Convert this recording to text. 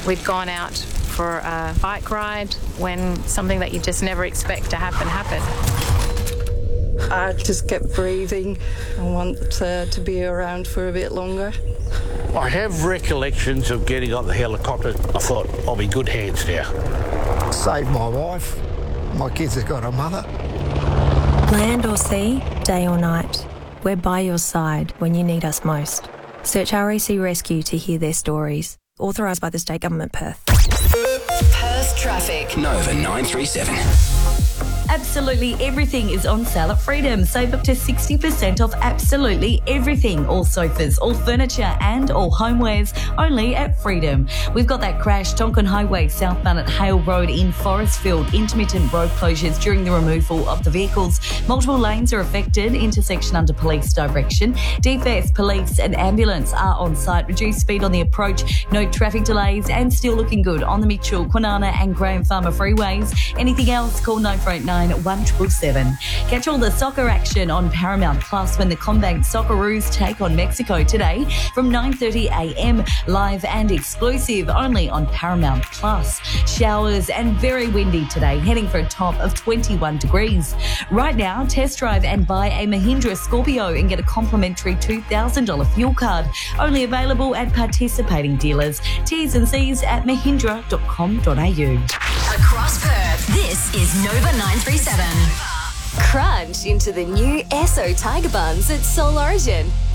We'd gone out for a bike ride when something that you just never expect to happen happened. I just kept breathing. I want to be around for a bit longer. I have recollections of getting on the helicopter. I thought, I'll be in good hands now. Saved my wife. My kids have got a mother. Land or sea, day or night, we're by your side when you need us most. Search RAC Rescue to hear their stories. Authorised by the State Government, Perth. Perth traffic. Nova 937. Absolutely everything is on sale at Freedom. Save up to 60% off absolutely everything. All sofas, all furniture and all homewares only at Freedom. We've got that crash, Tonkin Highway southbound at Hale Road in Forestfield. Intermittent road closures during the removal of the vehicles. Multiple lanes are affected. Intersection under police direction. DFS, police and ambulance are on site. Reduced speed on the approach. No traffic delays and still looking good on the Mitchell, Kwinana and Graham Farmer freeways. Anything else, call 9489 1777. Catch all the soccer action on Paramount Plus when the Combank Socceroos take on Mexico today from 9:30am. Live and exclusive only on Paramount Plus. Showers and very windy today, heading for a top of 21 degrees. Right now, test drive and buy a Mahindra Scorpio and get a complimentary $2,000 fuel card. Only available at participating dealers. T's and C's at mahindra.com.au. Across Perth, this is Nova 937. Crunch into the new Esso Tiger Buns at Soul Origin.